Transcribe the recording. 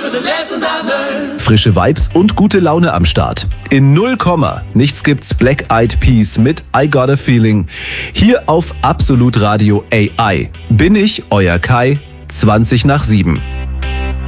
Frische Vibes und gute Laune am Start. In 0, nichts gibt's Black Eyed Peas mit I Got a Feeling. Hier auf Absolut Radio AI. Bin ich, euer Kai, 7:20.